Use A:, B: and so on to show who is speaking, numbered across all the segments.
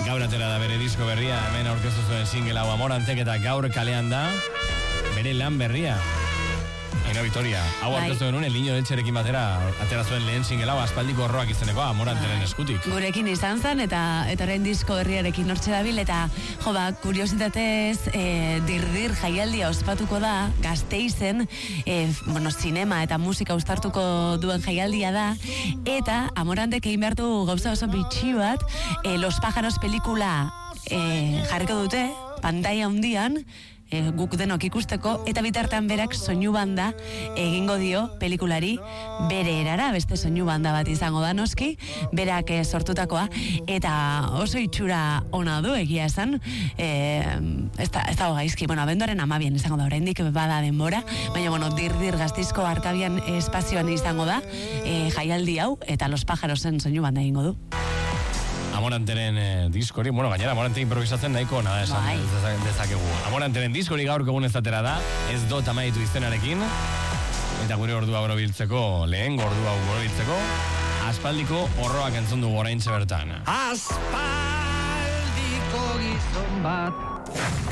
A: Gaur atera da bere disko berria, hemen aurkeztu zuen single hau Amorantek eta gaur kalean da bere lan berria. Aina Vitoria, hau aurkeztu genuen El Niño Eltxerekin batera atera zuen lehen single hau aspaldiko horroak izeneko Amoranteren eskutik.
B: Gurekin izan zen eta orain disko berriarekin hortxe dabil eta kuriositatez dirdir jaialdia ospatuko da Gasteizen, zinema eta musika uztartuko duen jaialdia da eta Amorantek egin behar du gauza oso bitxi bat, Los Pájaros pelikula jarriko dute pantalla handian, guk denok ikusteko, eta bitartean berak soinu banda egingo dio pelikulari bere erara, beste soinu banda bat izango da noski, berak sortutakoa, eta oso itxura ona du egia esan, ez dago gaizki, abenduaren 12 izango da, oraindik bada denbora, baina dirdir Gasteizko Arkabian espazioan izango da, jaialdi hau, eta Los Pájarosen soinu banda egingo du.
A: Amoranteren diskori, gainera Amorante improvisatzen nahiko nada esan dezakegu. Amoranteren diskori gaur egun ez atera da, ez dot amaitu izenarekin, eta gure ordua borobiltzeko, lehen ordua borobiltzeko, aspaldiko horroak entzun dugu oraintxe bertan.
C: Aspaldiko gizon bat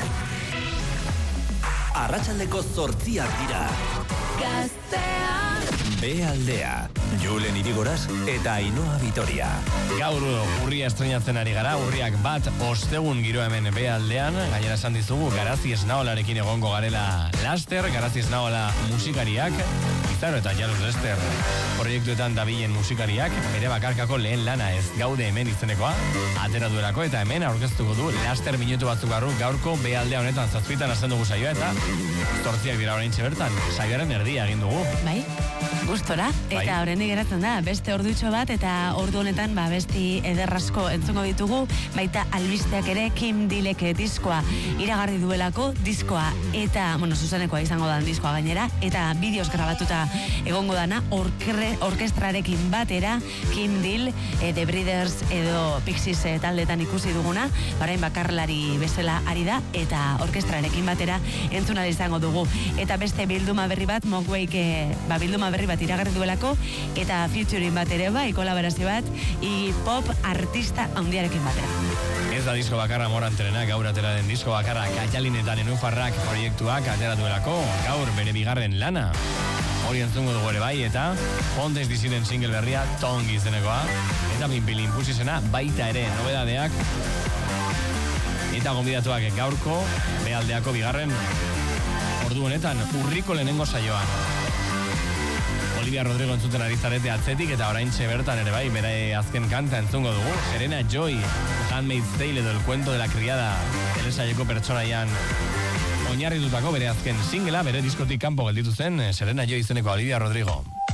D: Arratsaldeko 8 dira.
B: Gaztea
D: Bealdea, Julen Irigoras eta Ainoa Vitoria.
A: Gaur urria estrenatzen ari gara, urriak bat ostegun giro hemen Bealdean, gainera esan dizugu Garazi Esnaolarekin egongo garela laster, Garazi Esnaola musikariak, Izaro eta Janus Lester proiektuetan dabilen musikariak, bere bakarkako lehen lana ez gaude hemen izenekoa, atera duelako eta hemen aurkeztuko du laster minutu batzuk barru gaurko Bealdea honetan 7 hasten dugu saioa eta 8 dira oraintxe bertan, saioaren erdia egin dugu.
B: Bai, gustora, eta horrenik geratzen da, beste ordutxo bat, eta ordu honetan besti ederrasko entzungo ditugu, baita albisteak ere Kim Dilek diskoa iragarri duelako, diskoa eta, zuzenekoa izango da diskoa gainera, eta bideos grabatuta egongo dana, orkestrarekin batera, Kim Dil, The Breeders edo Pixies taldetan ikusi duguna, orain bakarlari bezala ari da, eta orkestrarekin batera entzuna izango dugu, eta beste bilduma berri bat, Mogweik bilduma berri bat iragarri duelako, eta featuring bat ere bai, kolaborazio bat, pop artista handiarekin batera.
A: Ez da disko bakarra Amoranterena, gaur atera den disko bakarra Kaialin eta Nenufarrak proiektuak atera duelako, gaur bere bigarren lana. Hori entzungo dugu ere bai, eta Fontes diziren single berria Tong izenekoa, eta Pinpilin pusizena baita ere nobedadeak, eta gonbidatuak gaurko Bealdeako bigarren ordu honetan urriko lehenengo saioan. Olivia Rodrigo entzuten ari zarete atzetik eta oraintxe bertan ere bai, bere azken kanta entzungo dugu. Serena Joy, Handmaid's Tale edo El Cuento de la Criada, telesaieko pertsonaian oinarritutako bere azken singlea, bere diskotik kanpo gelditu zen Serena Joy izeneko Olivia Rodrigo.